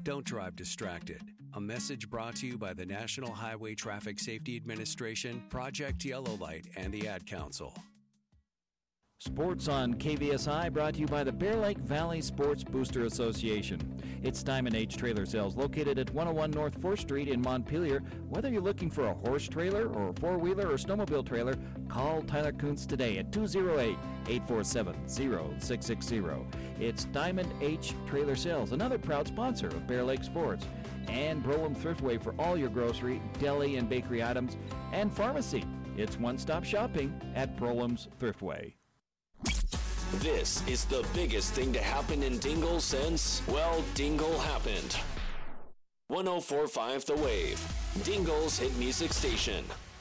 Don't drive distracted. A message brought to you by the National Highway Traffic Safety Administration, Project Yellow Light, and the Ad Council. Sports on KVSI brought to you by the Bear Lake Valley Sports Booster Association. It's Diamond H Trailer Sales located at 101 North 4th Street in Montpelier. Whether you're looking for a horse trailer or a four-wheeler or snowmobile trailer, call Tyler Kuntz today at 208-847-0660. It's Diamond H Trailer Sales, another proud sponsor of Bear Lake Sports. And Brolem Thriftway for all your grocery, deli, and bakery items, and pharmacy. It's one-stop shopping at Brolem's Thriftway. This is the biggest thing to happen in Dingle since, well, Dingle happened. 104.5 The Wave, Dingle's hit music station.